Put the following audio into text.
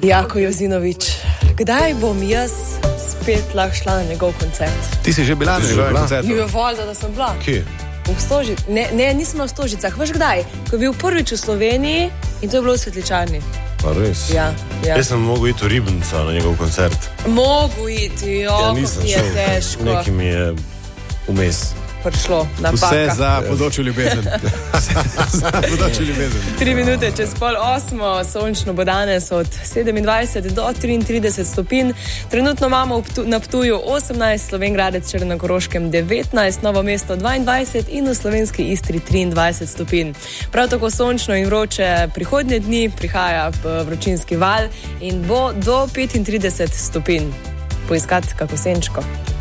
Jako Jozinovič, kdaj bom jaz spet lahko šla na njegov koncert? Ti si že bila na njegovem koncertu? Jo, valjda, da sem bila. Kje? V Stožicah. Ne, nisem v Stožicah. Veš kdaj? Ko je bil prvič v Sloveniji in to je bilo v Svetličarni. Pa res? Ja. Jaz sem mogel iti v Ribnica na njegov koncert. Mogu iti, nisem ti je šel. težko. Nekaj mi je vmes prišlo napaka. Vse za bodočo ljubezen. Za bodočo ljubezen. 3 minute čez 7:30, sončno bo danes od 27 do 33 stopinj. Trenutno imamo na Ptuju 18, Slovenjgradec, Črnogoroškem 19, Novo mesto 22 in v slovenski Istri 23 stopinj. Prav tako sončno in vroče prihodnje dni, prihaja vročinski val in bo do 35 stopinj. Poiskati kako senčko.